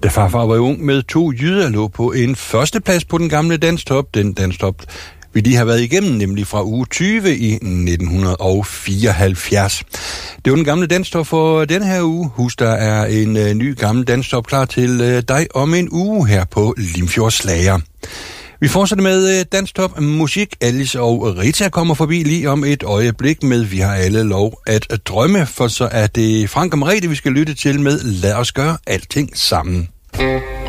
Da farfar var ung med 2 jyder lå på en førsteplads på den gamle danstop. Den danstop, vi lige har været igennem, nemlig fra uge 20 i 1974. Det var den gamle danstop for denne her uge. Husk, der er en ny gammel danstop klar til dig om en uge her på Limfjords Slager. Vi fortsætter med danstop musik. Alice og Rita kommer forbi lige om et øjeblik med Vi har alle lov at drømme, for så er det Frank og Merete, vi skal lytte til med Lad os gøre alting sammen.